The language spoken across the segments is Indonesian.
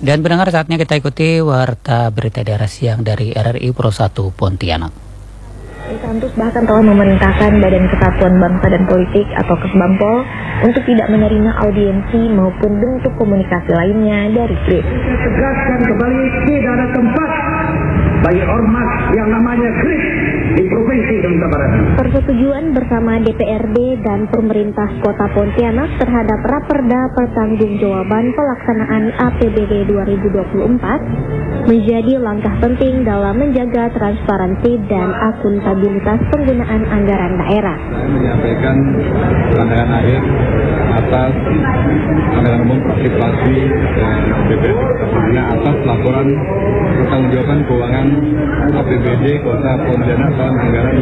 Dan pendengar, saatnya kita ikuti warta berita daerah siang dari RRI Pro 1 Pontianak. Santus bahkan telah memerintahkan Badan Kesatuan Bangsa dan Politik atau Kesbangpol untuk tidak menerima audiensi maupun bentuk komunikasi lainnya dari GRIP. Tegaskan kembali tidak ada tempat bagi ormas yang namanya GRIP di Provinsi Sumatera Barat. Persetujuan bersama DPRD dan pemerintah Kota Pontianak terhadap Raperda Pertanggungjawaban Pelaksanaan APBD 2024 menjadi langkah penting dalam menjaga transparansi dan akuntabilitas penggunaan anggaran daerah. Saya menyampaikan pandangan akhir atas anggaran umum partisipasi BPD atas laporan pertanggungjawaban keuangan APBD Kota Pontianak tahun anggaran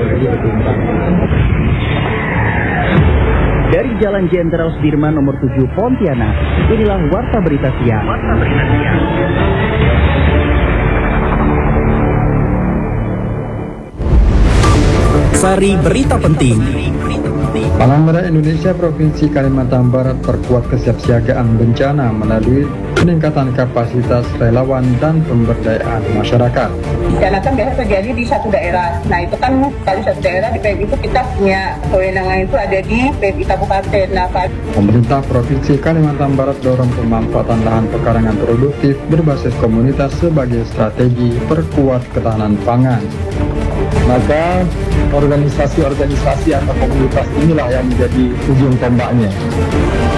2024. Dari Jalan Jenderal Sudirman nomor 7 Pontianak, inilah Warta Berita Siang. Sari Berita Penting. Palang Merah Indonesia Provinsi Kalimantan Barat perkuat kesiapsiagaan bencana melalui peningkatan kapasitas relawan dan pemberdayaan masyarakat. Bencana kan biasa terjadi di satu daerah. Nah itu kan kalau satu daerah di PMI itu kita punya kewenangan itu ada di PMI Kabupaten. Pemerintah Provinsi Kalimantan Barat dorong pemanfaatan lahan pekarangan produktif berbasis komunitas sebagai strategi perkuat ketahanan pangan. Maka organisasi-organisasi atau komunitas inilah yang menjadi ujung tombaknya.